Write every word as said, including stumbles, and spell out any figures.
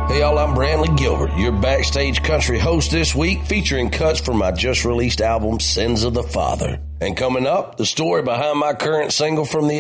Hey y'all, I'm Brantley Gilbert, your backstage country host this week, featuring cuts from my just released album, Sins of the Father. And coming up, the story behind my current single from the